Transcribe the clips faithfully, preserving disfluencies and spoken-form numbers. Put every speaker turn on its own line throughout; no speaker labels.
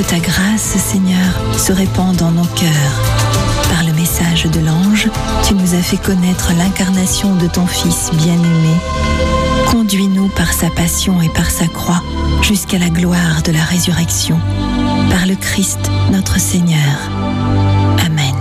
ta grâce, Seigneur, se répand dans nos cœurs. Par le message de l'ange, tu nous as fait connaître l'incarnation de ton Fils bien-aimé. Conduis-nous par sa passion et par sa croix jusqu'à la gloire de la résurrection. Par le Christ, notre Seigneur. Amen.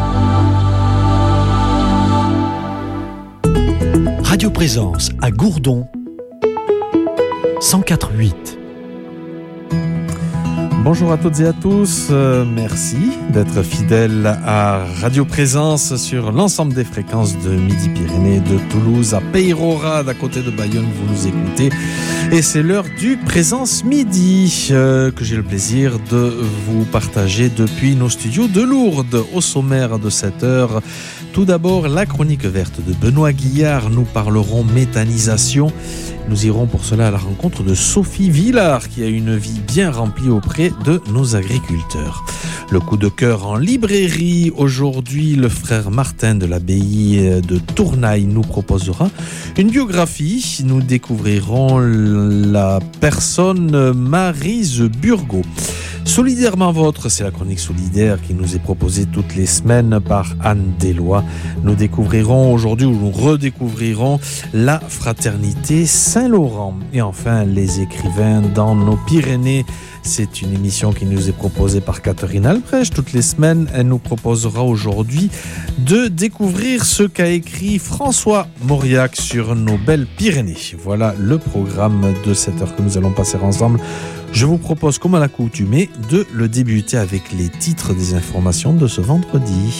Radio Présence à Gourdon, cent quatre virgule huit.
Bonjour à toutes et à tous, euh, merci d'être fidèles à Radio Présence sur l'ensemble des fréquences de Midi-Pyrénées, de Toulouse à Peyrora, d'à côté de Bayonne, vous nous écoutez. Et c'est l'heure du Présence Midi euh, que j'ai le plaisir de vous partager depuis nos studios de Lourdes. Au sommaire de cette heure, tout d'abord la chronique verte de Benoît Guillard, nous parlerons méthanisation. Nous irons pour cela à la rencontre de Sophie Villard qui a une vie bien remplie auprès de nos agriculteurs. Le coup de cœur en librairie. Aujourd'hui, le frère Martin de l'abbaye de Tournaille nous proposera une biographie. Nous découvrirons la personne Maryse Burgot. Solidairement Vôtre, c'est la chronique solidaire qui nous est proposée toutes les semaines par Anne Deslois. Nous découvrirons aujourd'hui, ou nous redécouvrirons la fraternité Saint-Laurent. Et enfin, les écrivains dans nos Pyrénées. C'est une émission qui nous est proposée par Catherine Albrecht. Toutes les semaines, elle nous proposera aujourd'hui de découvrir ce qu'a écrit François Mauriac sur nos belles Pyrénées. Voilà le programme de cette heure que nous allons passer ensemble. Je vous propose, comme à l'accoutumée, de le débuter avec les titres des informations de ce vendredi.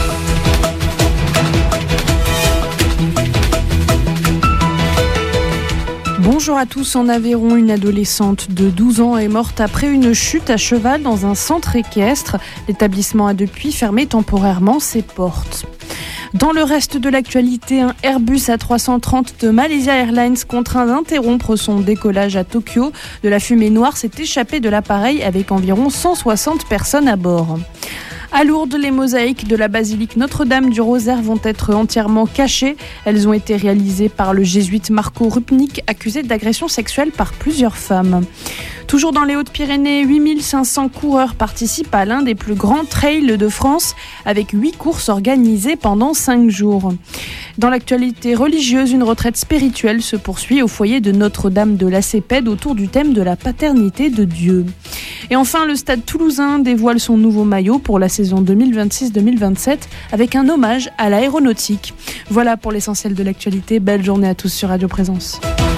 Bonjour à tous. En Aveyron, une adolescente de douze ans est morte après une chute à cheval dans un centre équestre. L'établissement a depuis fermé temporairement ses portes. Dans le reste de l'actualité, un Airbus A trois cent trente de Malaysia Airlines contraint d'interrompre son décollage à Tokyo. De la fumée noire s'est échappée de l'appareil avec environ cent soixante personnes à bord. À Lourdes, les mosaïques de la basilique Notre-Dame du Rosaire vont être entièrement cachées. Elles ont été réalisées par le jésuite Marco Rupnik, accusé d'agression sexuelle par plusieurs femmes. Toujours dans les Hautes-Pyrénées, huit mille cinq cents coureurs participent à l'un des plus grands trails de France, avec huit courses organisées pendant cinq jours. Dans l'actualité religieuse, une retraite spirituelle se poursuit au foyer de Notre-Dame de la Cépède autour du thème de la paternité de Dieu. Et enfin, le Stade toulousain dévoile son nouveau maillot pour la saison deux mille vingt-six deux mille vingt-sept avec un hommage à l'aéronautique. Voilà pour l'essentiel de l'actualité. Belle journée à tous sur Radio Présence.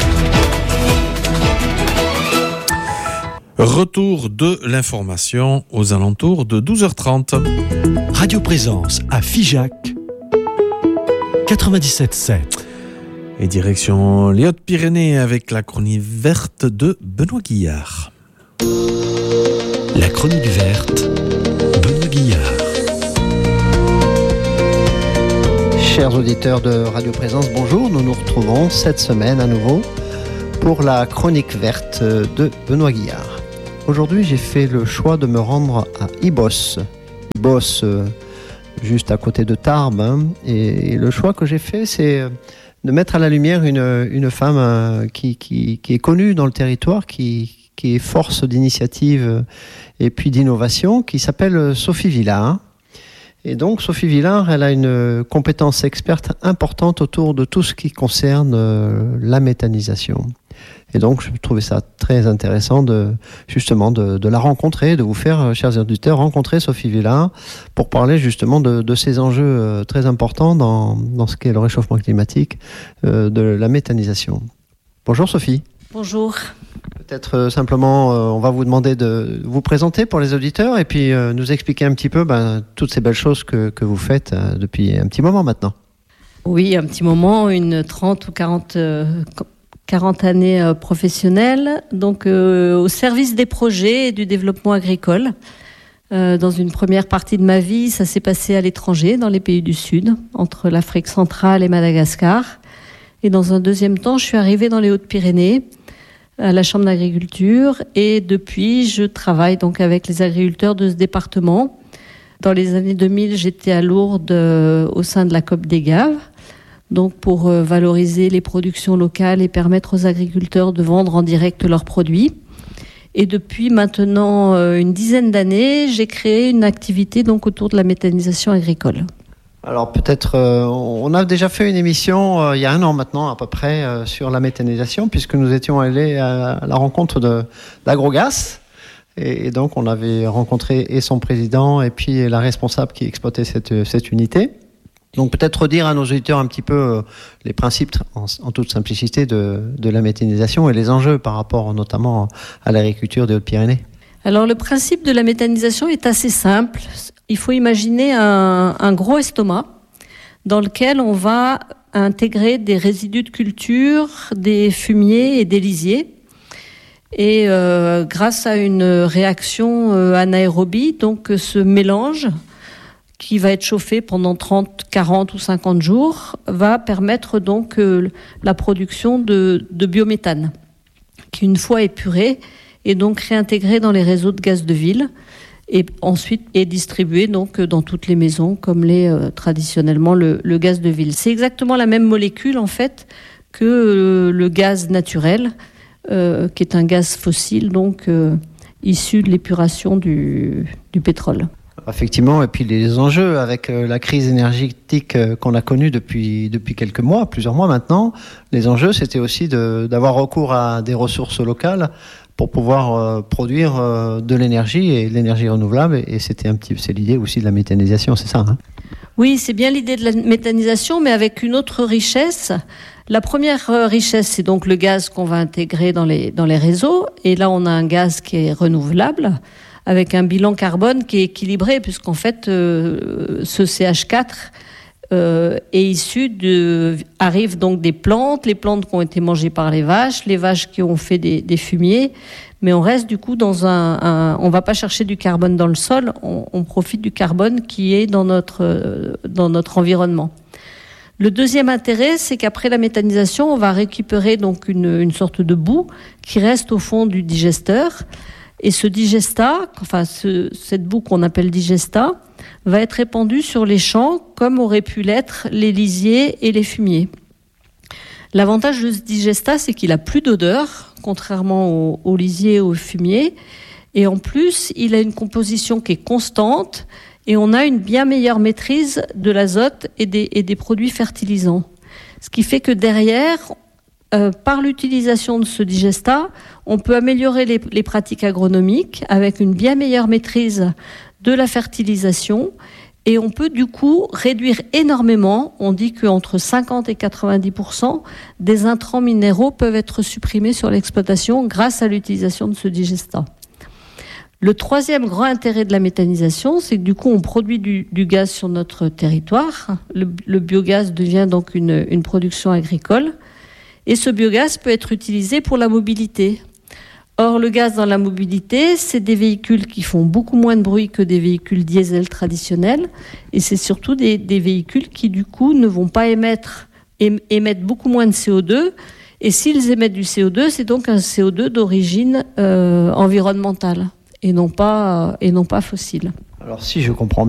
Retour de l'information aux alentours de douze heures trente.
Radio Présence à Figeac, quatre-vingt-dix-sept sept.
Et direction les Hautes-Pyrénées avec la chronique verte de Benoît Guillard.
La chronique verte, Benoît Guillard.
Chers auditeurs de Radio Présence, bonjour. Nous nous retrouvons cette semaine à nouveau pour la chronique verte de Benoît Guillard. Aujourd'hui, j'ai fait le choix de me rendre à Ibos. Ibos, euh, juste à côté de Tarbes. Hein. Et, et le choix que j'ai fait, c'est de mettre à la lumière une, une femme euh, qui, qui, qui est connue dans le territoire, qui, qui est force d'initiative et puis d'innovation, qui s'appelle Sophie Villard. Et donc, Sophie Villard, elle a une compétence experte importante autour de tout ce qui concerne euh, la méthanisation. Et donc, je trouvais ça très intéressant de, justement, de, de la rencontrer, de vous faire, chers auditeurs, rencontrer Sophie Villard pour parler justement de, de ces enjeux très importants dans, dans ce qu'est le réchauffement climatique, euh, de la méthanisation. Bonjour Sophie.
Bonjour.
Peut-être euh, simplement, euh, on va vous demander de vous présenter pour les auditeurs et puis euh, nous expliquer un petit peu ben, toutes ces belles choses que, que vous faites euh, depuis un petit moment maintenant.
Oui, un petit moment, une trente ou quarante, euh, quarante années euh, professionnelles, donc euh, au service des projets et du développement agricole. Euh, dans une première partie de ma vie, ça s'est passé à l'étranger, dans les pays du Sud, entre l'Afrique centrale et Madagascar. Et dans un deuxième temps, je suis arrivée dans les Hautes-Pyrénées, à la Chambre d'agriculture, et depuis, je travaille donc avec les agriculteurs de ce département. Dans les années deux mille, j'étais à Lourdes euh, au sein de la COP des Gaves, donc pour euh, valoriser les productions locales et permettre aux agriculteurs de vendre en direct leurs produits. Et depuis maintenant euh, une dizaine d'années, j'ai créé une activité donc autour de la méthanisation agricole.
Alors peut-être, euh, on a déjà fait une émission euh, il y a un an maintenant à peu près euh, sur la méthanisation, puisque nous étions allés à la rencontre de d'Agrogas. Et, et donc on avait rencontré et son président et puis la responsable qui exploitait cette, cette unité. Donc peut-être redire à nos auditeurs un petit peu euh, les principes en, en toute simplicité de, de la méthanisation et les enjeux par rapport notamment à l'agriculture des Hautes-Pyrénées.
Alors le principe de la méthanisation est assez simple. Il faut imaginer un, un gros estomac dans lequel on va intégrer des résidus de culture, des fumiers et des lisiers. Et euh, grâce à une réaction euh, anaérobie, donc ce mélange qui va être chauffé pendant trente, quarante ou cinquante jours, va permettre donc euh, la production de, de biométhane, qui une fois épuré est donc réintégré dans les réseaux de gaz de ville et ensuite est distribué donc dans toutes les maisons comme l'est euh, traditionnellement le, le gaz de ville. C'est exactement la même molécule en fait que euh, le gaz naturel, euh, qui est un gaz fossile donc euh, issu de l'épuration du, du pétrole.
Effectivement, et puis les enjeux avec la crise énergétique qu'on a connue depuis, depuis quelques mois, plusieurs mois maintenant, les enjeux c'était aussi de, d'avoir recours à des ressources locales pour pouvoir euh, produire euh, de l'énergie et de l'énergie renouvelable, et c'était un petit, c'est l'idée aussi de la méthanisation, c'est ça hein ?
Oui, c'est bien l'idée de la méthanisation, mais avec une autre richesse. La première richesse, c'est donc le gaz qu'on va intégrer dans les, dans les réseaux, et là on a un gaz qui est renouvelable, avec un bilan carbone qui est équilibré, puisqu'en fait, euh, ce C H quatre euh, est issu de... arrive donc des plantes, les plantes qui ont été mangées par les vaches, les vaches qui ont fait des, des fumiers, mais on reste du coup dans un... un on ne va pas chercher du carbone dans le sol, on, on profite du carbone qui est dans notre, euh, dans notre environnement. Le deuxième intérêt, c'est qu'après la méthanisation, on va récupérer donc une, une sorte de boue qui reste au fond du digesteur. Et ce digesta, enfin ce, cette boue qu'on appelle digesta, va être répandue sur les champs comme auraient pu l'être les lisiers et les fumiers. L'avantage de ce digesta, c'est qu'il a plus d'odeur, contrairement aux, aux lisiers et aux fumiers. Et en plus, il a une composition qui est constante et on a une bien meilleure maîtrise de l'azote et des, et des produits fertilisants. Ce qui fait que derrière, Euh, par l'utilisation de ce digesta, on peut améliorer les, les pratiques agronomiques avec une bien meilleure maîtrise de la fertilisation et on peut du coup réduire énormément, on dit qu'entre cinquante et quatre-vingt-dix pour cent des intrants minéraux peuvent être supprimés sur l'exploitation grâce à l'utilisation de ce digesta. Le troisième grand intérêt de la méthanisation, c'est que du coup on produit du, du gaz sur notre territoire. Le, le biogaz devient donc une, une production agricole. Et ce biogaz peut être utilisé pour la mobilité. Or, le gaz dans la mobilité, c'est des véhicules qui font beaucoup moins de bruit que des véhicules diesel traditionnels. Et c'est surtout des, des véhicules qui, du coup, ne vont pas émettre, émettent beaucoup moins de C O deux. Et s'ils émettent du C O deux, c'est donc un C O deux d'origine euh, environnementale et non pas, et non pas fossile.
Alors, si je comprends